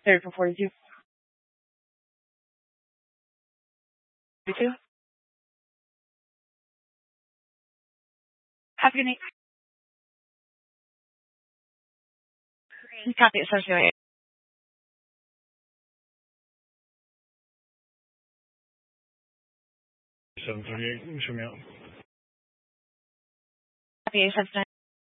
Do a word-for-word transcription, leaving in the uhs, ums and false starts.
Third for forty-two. forty-two. Have a good night. Copy it, seven seven thirty-eight, show me out. Copy seven